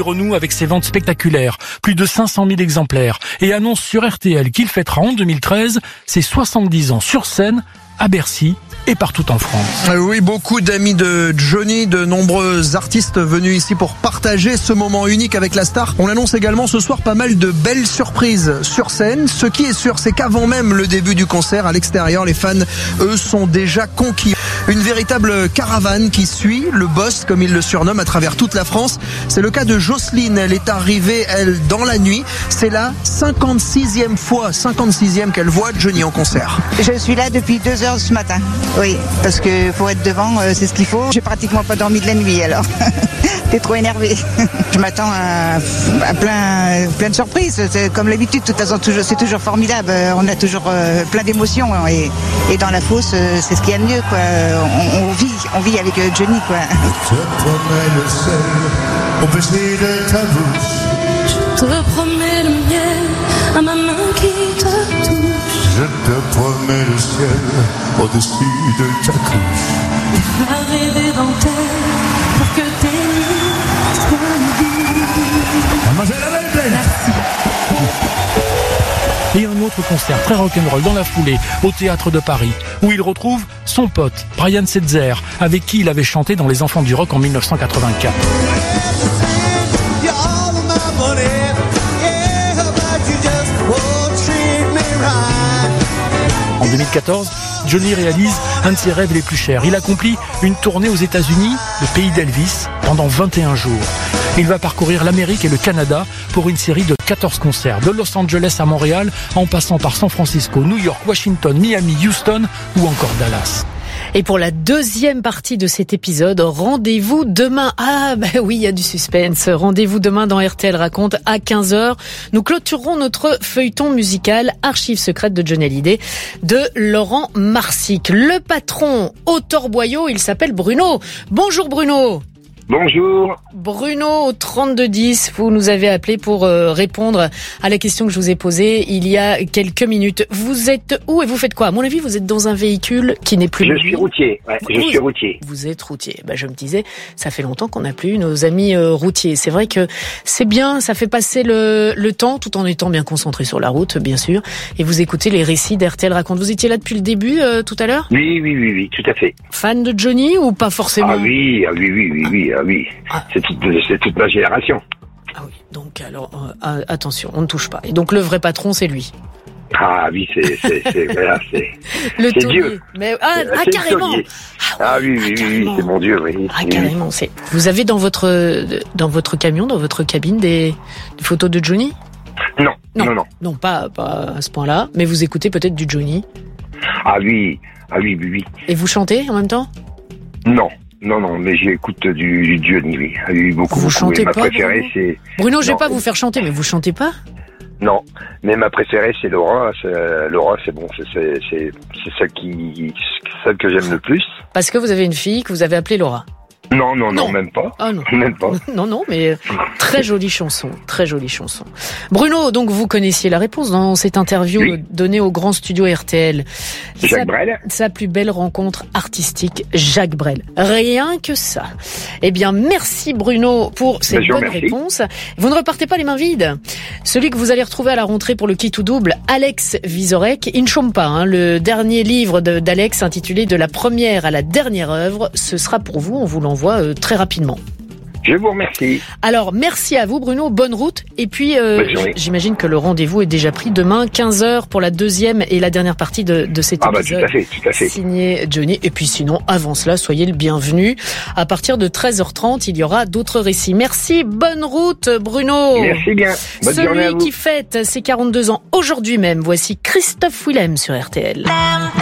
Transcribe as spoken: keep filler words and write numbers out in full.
renoue avec ses ventes spectaculaires, plus de cinq cent mille exemplaires, et annonce sur R T L qu'il fêtera en deux mille treize ses soixante-dix ans sur scène à Bercy et partout en France. Oui, beaucoup d'amis de Johnny, de nombreux artistes venus ici pour partager ce moment unique avec la star. On annonce également ce soir pas mal de belles surprises sur scène. Ce qui est sûr, c'est qu'avant même le début du concert, à l'extérieur, les fans, eux, sont déjà conquis. Une véritable caravane qui suit le boss, comme il le surnomme, à travers toute la France. C'est le cas de Jocelyne. Elle est arrivée, elle, dans la nuit. C'est la cinquante-sixième fois, cinquante-sixième qu'elle voit Johnny en concert. Je suis là depuis deux heures ce matin. Oui, parce que pour être devant, euh, c'est ce qu'il faut. J'ai pratiquement pas dormi de la nuit, alors. T'es trop énervé. Je m'attends à, à plein, plein de surprises. C'est comme l'habitude, de toute façon, toujours, c'est toujours formidable. On a toujours euh, plein d'émotions. Et, et dans la fosse, euh, c'est ce qu'il y a de mieux, quoi. On, on vit, on vit avec euh, Johnny, quoi. Je te promets le sel au baiser de ta bouche. Je te promets le miel à ma main qui te touche. Je te promets le ciel au-dessus de ta couche. Et faire rêver dentelle pour que tes nuits soient vives. Mademoiselle Adèle. Et un autre concert très rock'n'roll dans la foulée au Théâtre de Paris, où il retrouve son pote Brian Setzer, avec qui il avait chanté dans Les Enfants du Rock en dix-neuf cent quatre-vingt-quatre. En deux mille quatorze, Johnny réalise un de ses rêves les plus chers. Il accomplit une tournée aux États-Unis, le pays d'Elvis, pendant vingt et un jours. Il va parcourir l'Amérique et le Canada pour une série de quatorze concerts, de Los Angeles à Montréal, en passant par San Francisco, New York, Washington, Miami, Houston ou encore Dallas. Et pour la deuxième partie de cet épisode, rendez-vous demain. Ah, bah oui, il y a du suspense. Rendez-vous demain dans R T L Raconte à quinze heures. Nous clôturerons notre feuilleton musical Archives secrètes de Johnny Hallyday de Laurent Marsic. Le patron au torboyau, il s'appelle Bruno. Bonjour Bruno. Bonjour. Bruno au trente-deux dix, vous nous avez appelé pour euh, répondre à la question que je vous ai posée il y a quelques minutes. Vous êtes où et vous faites quoi? À mon avis, vous êtes dans un véhicule qui n'est plus... Je suis routier, ouais, je vous, suis routier. Vous êtes routier. Bah, je me disais, ça fait longtemps qu'on n'a plus eu nos amis euh, routiers. C'est vrai que c'est bien, ça fait passer le, le temps tout en étant bien concentré sur la route, bien sûr. Et vous écoutez les récits d'R T L Raconte. Vous étiez là depuis le début, euh, tout à l'heure? Oui, oui, oui, oui, tout à fait. Fan de Johnny ou pas forcément? Ah oui, ah oui, oui, oui, oui, ah oui. Ah. C'est toute, c'est toute ma génération. Ah oui, donc alors, euh, attention, on ne touche pas. Et donc le vrai patron, c'est lui. Ah oui, c'est, c'est, c'est, voilà, c'est, le c'est Dieu. Mais, ah, c'est, ah c'est carrément. Ah, ah oui, oui, ah, oui, oui, c'est mon Dieu, oui. Ah, carrément, c'est. Vous avez dans votre, dans votre camion, dans votre cabine, des, des photos de Johnny? Non, non, non. Non, non pas, pas à ce point-là, mais vous écoutez peut-être du Johnny? Ah oui, ah oui, oui, oui. Et vous chantez en même temps? Non. Non, non, mais j'écoute du, du Johnny, oui. oui beaucoup, vous beaucoup. chantez et ma pas, préférée, Bruno c'est... Bruno, je non, vais pas vous faire chanter, mais vous chantez pas? Non, mais ma préférée, c'est Laura. C'est, Laura, c'est bon, c'est, c'est, c'est, c'est celle qui, celle que j'aime le plus. Parce que vous avez une fille que vous avez appelée Laura? Non, non, non, non, même pas. Ah non. Même pas. Non, non, mais très jolie chanson, très jolie chanson. Bruno, donc vous connaissiez la réponse dans cette interview oui. donnée au grand studio R T L. Jacques sa, Brel. Sa plus belle rencontre artistique, Jacques Brel. Rien que ça. Eh bien, merci Bruno pour cette bonne réponse. Vous ne repartez pas les mains vides. Celui que vous allez retrouver à la rentrée pour le kit ou double, Alex Vizorek, il ne chôme pas. Hein, le dernier livre de, d'Alex intitulé De la première à la dernière œuvre, ce sera pour vous, on vous l'envoie Euh, très rapidement. Je vous remercie. Alors, merci à vous Bruno, bonne route. Et puis, euh, j'imagine que le rendez-vous est déjà pris demain, quinze heures, pour la deuxième et la dernière partie de, de cet ah épisode. Bah, tout à fait, tout à fait. Signé Johnny. Et puis sinon, avant cela, soyez le bienvenu. À partir de treize heures trente, il y aura d'autres récits. Merci, bonne route Bruno. Merci bien. Bonne Celui journée à vous. qui fête ses quarante-deux ans aujourd'hui même, voici Christophe Willem sur R T L.